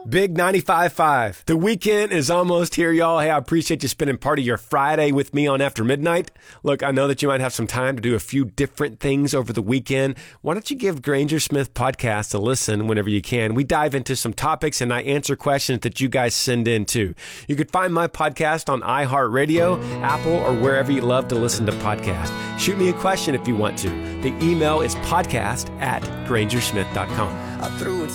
Big 95.5. The weekend is almost here, y'all. Hey, I appreciate you spending part of your Friday with me on After Midnight. Look, I know that you might have some time to do a few different things over the weekend. Why don't you give Granger Smith Podcast a listen whenever you can? We dive into some topics and I answer questions that you guys send in too. You could find my podcast on iHeartRadio, Apple, or wherever you love to listen to podcasts. Shoot me a question if you want to. The email is podcast@grangersmith.com.